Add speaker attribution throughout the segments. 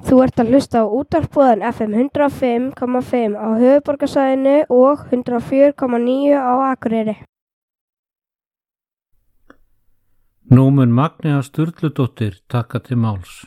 Speaker 1: Þú ert að hlusta á útvarpsboðan FM 105,5 á höfuðborgarsvæðinu og 104,9 á Akureyri.
Speaker 2: Nú mun Magnea Sturludóttir taka til máls.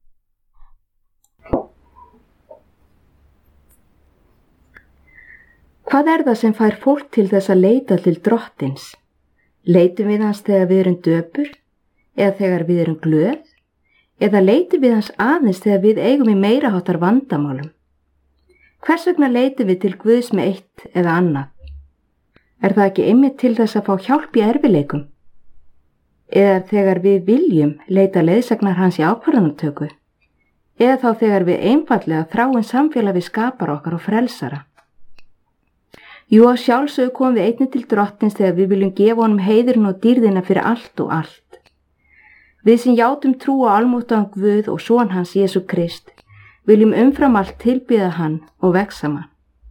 Speaker 3: Hvað er það sem fær fólk til þess að leita til Drottins? Leitum við hans þegar við erum döpur eða þegar við erum glöð? Eða leitum við hans aðeins þegar við eigum í meiriháttar vandamálum? Hvers vegna leitum við til Guðs með eitt eða annað? Er það ekki einmitt til þess að fá hjálp í erfiðleikum? Eða þegar við viljum leita leiðsagnar hans í ákvarðanatöku? Eða þá þegar við einfaldlega þráum samfélag við skapar okkar og frelsara? Jú, að sjálfsögðu komum við einnig til Drottins þegar við viljum gefa honum heiðurinn og dýrðina fyrir allt og allt. Við sem játum trú á almáttugan Guð og son hans Jesú Krist viljum umfram allt tilbiðja hann og vexa hann.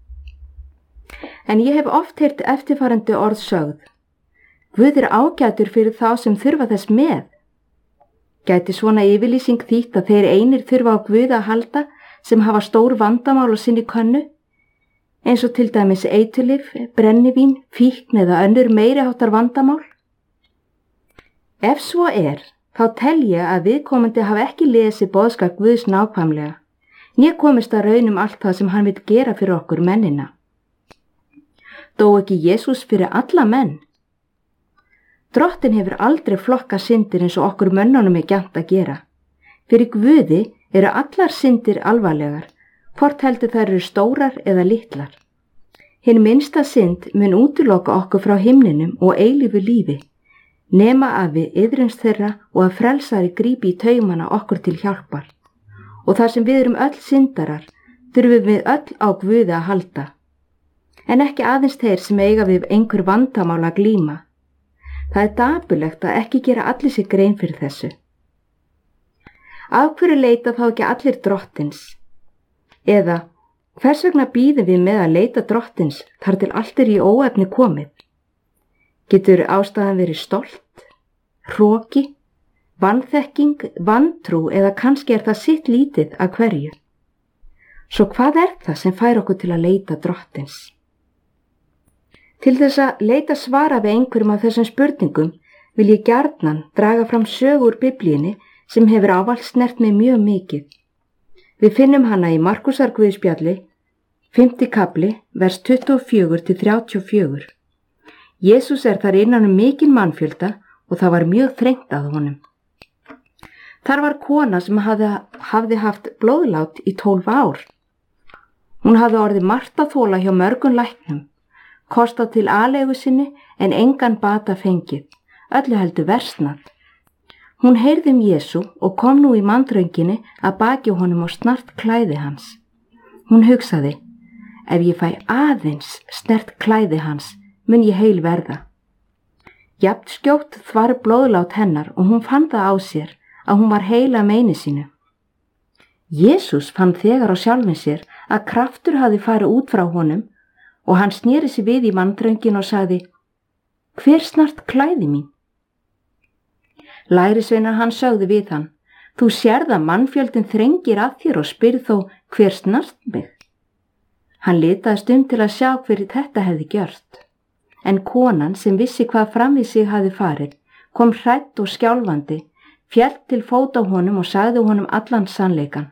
Speaker 3: En ég hef oft heyrt eftirfarandi orð sögð: Guð er ágætur fyrir þá sem þurfa þess með. Gæti svona yfirlýsing þýtt að þeir einir þurfa á Guð að halda sem hafa stór vandamál á sinni könnu, eins og til dæmis eiturlyf, brennivín, fíkn eða önnur meiriháttar vandamál? Ef svo er, þá tel ég að viðkomandi hafi ekki lesið boðskap Guðs nákvæmlega, né komist að raun allt það sem hann vill gera fyrir okkur mennina. Dó ekki Jesús fyrir alla menn? Drottinn hefur aldrei flokkað syndir eins og okkur mönnunum er gjarnt að gera. Fyrir Guði eru allar syndir alvarlegar, hvort heldur þær eru stórar eða litlar. Hin minnsta synd mun útiloka okkur frá himninum og eilífu lífi, nema að við iðrumst þeirra og að frelsari grípi í taumana okkur til hjálpar. Og þar sem við erum öll syndarar, þurfum við öll á Guði að halda. En ekki aðeins þeir sem eiga við einhver vandamál að glíma. Það er dapurlegt að ekki gera allir sig grein fyrir þessu. Af hverju leita þá ekki allir Drottins? Eða, hvers vegna bíðum við með að leita Drottins þar til allt er í óefni komið? Getur ástæðan verið stolt, hroki, vanþekking, vantrú eða kannski er það sitt lítið að hverju? Svo hvað er það sem fær okkur til að leita Drottins? Til þess að leita svara við einhverjum af þessum spurningum vil ég gjarnan draga fram sögu úr Biblíunni sem hefur ávallt snert mig mjög mikið. Við finnum hana í Markúsar Guðspjalli, 5. kafli, vers 24-34. Jesús er þar innan mikinn mannfjölda og það var mjög þrengt að honum. Þar var kona sem hafði haft blóðlát í 12 ár. Hún hafði orðið margt að þola hjá mörgum læknum, kostað til aleigu sinni en engan bata fengið, öllu heldur versnað. Hún heyrði Jesú og kom nú í manndrönginni að baki honum og snart klæði hans. Hún hugsaði: ef ég fæ aðeins snert klæði hans, mun ég heil verða. Jafnt skjótt þvar blóðlát hennar og hún fann það á sér að hún var heil af meini sínu. Jesús fann þegar á sjálfum sér að kraftur hafði farið út frá honum og hann sneri sig við í manndröngin og sagði: hver snart klæði mín? Lærisveinar hann sögðu við hann: þú sérð að mannfjöldin þrengir að þér og spyrð þó hver snart mig? Hann litaðist til að sjá hverju þetta hefði gjört. En konan sem vissi hvað fram við sig hafði farið, kom hrædd og skjálfandi, féll til fóta á honum og sagði honum allan sannleikann.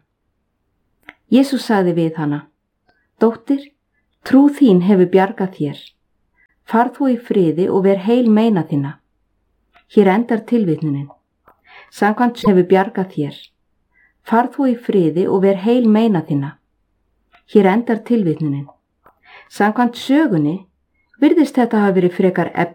Speaker 3: Jesús sagði við hana: dóttir, trú þín hefur bjargað þér. Farð þú í friði og ver heil meina þína. Hér endar tilvitnunin. Samkvæmt hefur bjargað þér. Farð þú í friði og ver heil meina þína. Hér endar tilvitnunin. Samkvæmt sögunni virðist þetta hafa verið frekar